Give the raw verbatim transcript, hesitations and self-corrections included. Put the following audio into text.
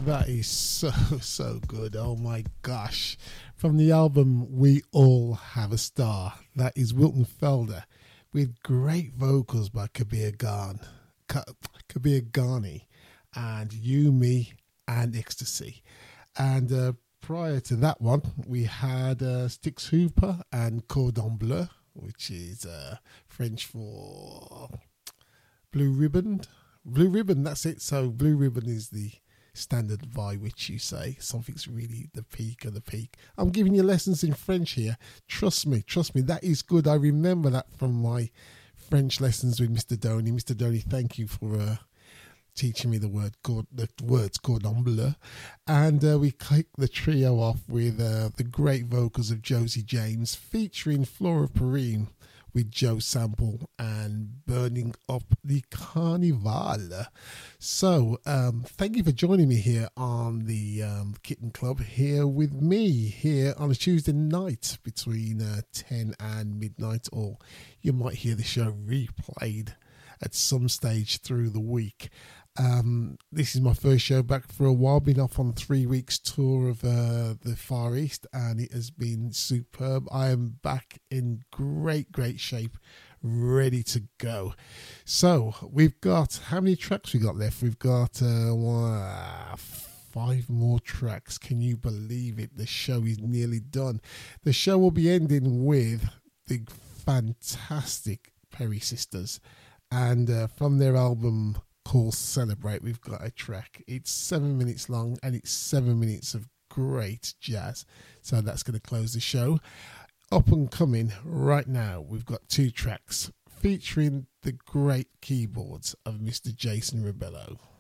That is so, so good. Oh my gosh. From the album We All Have a Star, that is Wilton Felder with great vocals by Kabir Khan, Ka- Kabir Ghani, and You, Me, and Ecstasy. And uh, prior to that one, we had uh, Stix Hooper and Cordon Bleu, which is uh, French for Blue Ribbon. Blue Ribbon, that's it. So Blue Ribbon is the standard by which you say something's really the peak of the peak. I'm giving you lessons in French here. Trust me, trust me, that is good. I remember that from my French lessons with Mister Donny. Mister Donny, thank you for uh, teaching me the word the words cordon bleu. And uh, we kick the trio off with uh, the great vocals of Josie James featuring Flora Purim with Joe Sample and Burning Up the Carnival. So, um, thank you for joining me here on the um, Kitten Club, here with me, here on a Tuesday night between uh, ten and midnight, or you might hear the show replayed at some stage through the week. Um, this is my first show back for a while. Been off on three weeks tour of uh, the Far East, and it has been superb. I am back in great, great shape, ready to go. So we've got, how many tracks we got left? We've got uh, one, five more tracks. Can you believe it? The show is nearly done. The show will be ending with the fantastic Perry Sisters, and uh, from their album called Celebrate, we've got a track. It's seven minutes long and it's seven minutes of great jazz. So that's going to close the show. Up and coming right now, we've got two tracks featuring the great keyboards of Mister Jason Rebello.